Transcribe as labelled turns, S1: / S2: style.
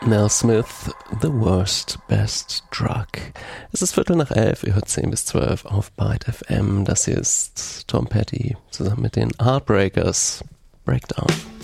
S1: Nell Smith, The Worst Best Drug. Es ist 11:15, ihr hört 10 bis 12 auf Byte FM. Das hier ist Tom Petty zusammen mit den Heartbreakers. Breakdown.